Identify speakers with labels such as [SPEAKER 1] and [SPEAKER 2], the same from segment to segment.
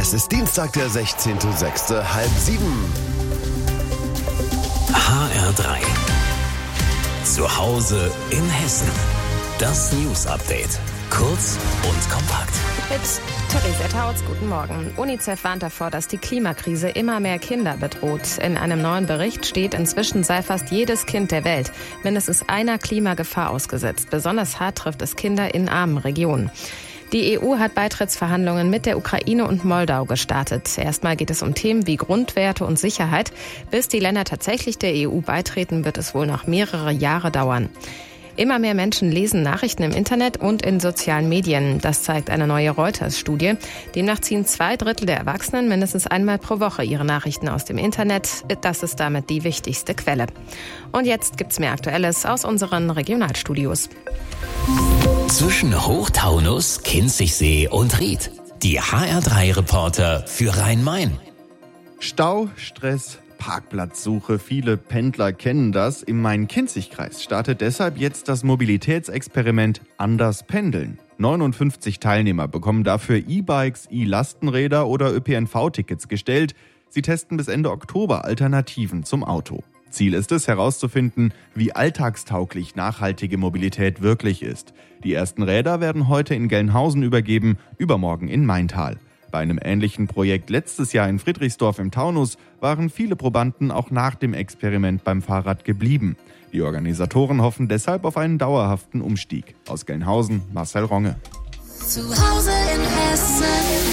[SPEAKER 1] Es ist Dienstag, der 16.06., 6:30.
[SPEAKER 2] HR3. Zu Hause in Hessen. Das News-Update. Kurz und kompakt.
[SPEAKER 3] Mit Theresa Tautz, guten Morgen. UNICEF warnt davor, dass die Klimakrise immer mehr Kinder bedroht. In einem neuen Bericht steht, inzwischen sei fast jedes Kind der Welt mindestens einer Klimagefahr ausgesetzt. Besonders hart trifft es Kinder in armen Regionen. Die EU hat Beitrittsverhandlungen mit der Ukraine und Moldau gestartet. Erstmal geht es um Themen wie Grundwerte und Sicherheit. Bis die Länder tatsächlich der EU beitreten, wird es wohl noch mehrere Jahre dauern. Immer mehr Menschen lesen Nachrichten im Internet und in sozialen Medien. Das zeigt eine neue Reuters-Studie. Demnach ziehen 2/3 der Erwachsenen mindestens einmal pro Woche ihre Nachrichten aus dem Internet. Das ist damit die wichtigste Quelle. Und jetzt gibt's mehr Aktuelles aus unseren Regionalstudios.
[SPEAKER 2] Zwischen Hochtaunus, Kinzigsee und Ried. Die HR3-Reporter für Rhein-Main.
[SPEAKER 4] Stau, Stress, Parkplatzsuche. Viele Pendler kennen das. Im Main-Kinzig-Kreis startet deshalb jetzt das Mobilitätsexperiment Anders Pendeln. 59 Teilnehmer bekommen dafür E-Bikes, E-Lastenräder oder ÖPNV-Tickets gestellt. Sie testen bis Ende Oktober Alternativen zum Auto. Ziel ist es, herauszufinden, wie alltagstauglich nachhaltige Mobilität wirklich ist. Die ersten Räder werden heute in Gelnhausen übergeben, übermorgen in Maintal. Bei einem ähnlichen Projekt letztes Jahr in Friedrichsdorf im Taunus waren viele Probanden auch nach dem Experiment beim Fahrrad geblieben. Die Organisatoren hoffen deshalb auf einen dauerhaften Umstieg. Aus Gelnhausen, Marcel Ronge.
[SPEAKER 5] Zu Hause in Hessen.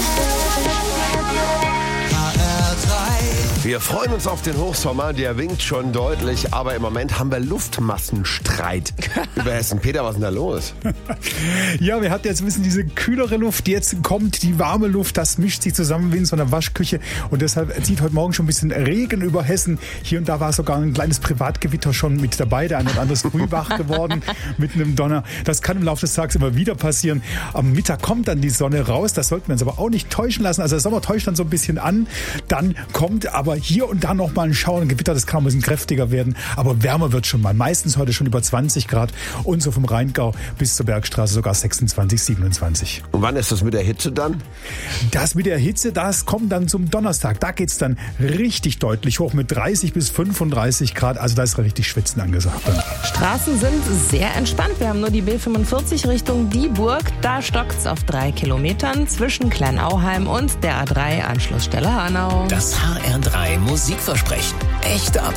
[SPEAKER 1] Wir freuen uns auf den Hochsommer, der winkt schon deutlich, aber im Moment haben wir Luftmassenstreit über Hessen. Peter, was ist denn da los?
[SPEAKER 6] Ja, wir hatten jetzt ein bisschen diese kühlere Luft, die jetzt kommt, die warme Luft, das mischt sich zusammen wie in so einer Waschküche und deshalb zieht heute Morgen schon ein bisschen Regen über Hessen. Hier und da war sogar ein kleines Privatgewitter schon mit dabei, der eine oder andere ist früh wach geworden mit einem Donner. Das kann im Laufe des Tages immer wieder passieren. Am Mittag kommt dann die Sonne raus, das sollten wir uns aber auch nicht täuschen lassen. Also der Sommer täuscht dann so ein bisschen an, dann kommt aber hier und da noch mal ein Schauer, ein Gewitter, das kann ein bisschen kräftiger werden, aber wärmer wird schon mal. Meistens heute schon über 20 Grad und so vom Rheingau bis zur Bergstraße sogar 26, 27.
[SPEAKER 1] Und wann ist das mit der Hitze dann?
[SPEAKER 6] Das mit der Hitze, das kommt dann zum Donnerstag. Da geht's dann richtig deutlich hoch mit 30 bis 35 Grad. Also da ist richtig Schwitzen angesagt dann.
[SPEAKER 3] Straßen sind sehr entspannt. Wir haben nur die B45 Richtung Dieburg. Da stockt's auf 3 Kilometern zwischen Kleinauheim und der A3 Anschlussstelle Hanau.
[SPEAKER 2] Das HR3 Musikversprechen. Echte Updates.